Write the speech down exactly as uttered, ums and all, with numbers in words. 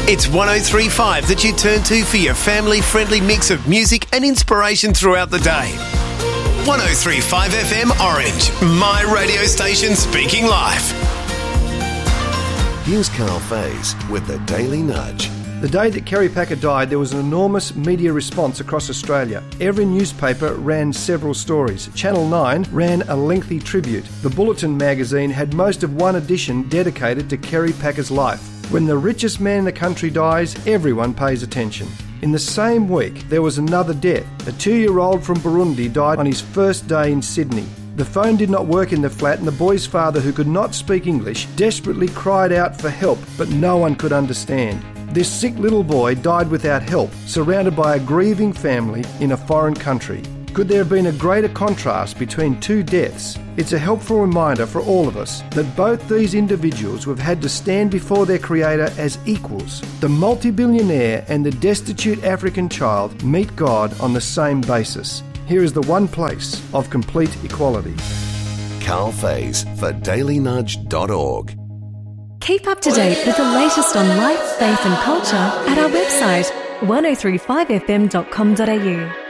It's one oh three point five that you turn to for your family-friendly mix of music and inspiration throughout the day. one oh three point five F M Orange, my radio station speaking life. Here's Carl Faze with the Daily Nudge. The day that Kerry Packer died, there was an enormous media response across Australia. Every newspaper ran several stories. Channel nine ran a lengthy tribute. The Bulletin magazine had most of one edition dedicated to Kerry Packer's life. When the richest man in the country dies, everyone pays attention. In the same week, there was another death. A two-year-old from Burundi died on his first day in Sydney. The phone did not work in the flat and the boy's father, who could not speak English, desperately cried out for help, but no one could understand. This sick little boy died without help, surrounded by a grieving family in a foreign country. Could there have been a greater contrast between two deaths? It's a helpful reminder for all of us that both these individuals have had to stand before their Creator as equals. The multi-billionaire and the destitute African child meet God on the same basis. Here is the one place of complete equality. Carl Faze for daily nudge dot org. Keep up to date with the latest on life, faith and culture at our website one oh three five f m dot com dot a u.